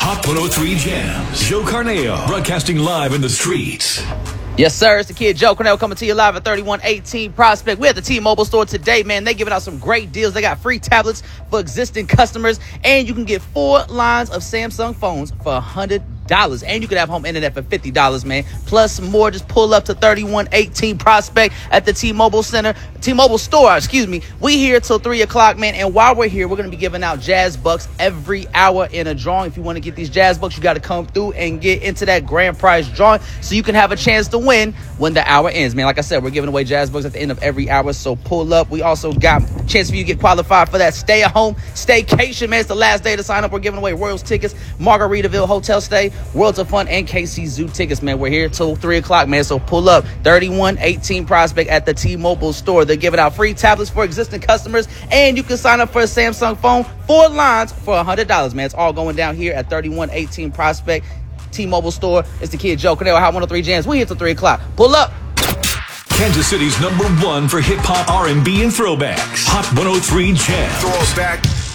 Hot 103 Jams. Joe Carneo broadcasting live in the streets. Yes, sir. It's the kid Joe Cornell coming to you live at 3118 Prospect. We're at the T-Mobile store today, man. They giving out some great deals. They got free tablets for existing customers, and you can get 4 lines of Samsung phones for $100. And you can have home internet for $50, man. Plus more. Just pull up to 3118 Prospect at the T-Mobile store, We here till 3 o'clock, man. And while we're here, we're going to be giving out Jazz Bucks every hour in a drawing. If you want to get these Jazz Bucks, you got to come through and get into that grand prize drawing so you can have a chance to win when the hour ends, man. Like I said, we're giving away Jazz Bucks at the end of every hour, so pull up. We also got a chance for you to get qualified for that stay-at-home staycation, man. It's the last day to sign up. We're giving away Royals tickets, Margaritaville hotel stay, Worlds of Fun, and KC Zoo tickets, man. We're here till 3 o'clock, man, so pull up. 3118 Prospect at the T-Mobile store. They're giving out free tablets for existing customers, and you can sign up for a Samsung phone, 4 lines for $100, man. It's all going down here at 3118 Prospect, T-Mobile store. It's the kid Joe Cornell, Hot 103 Jams. We here till 3 o'clock. Pull up. Kansas City's #1 for hip-hop, R&B, and throwbacks. Hot 103 Jams. Throwback.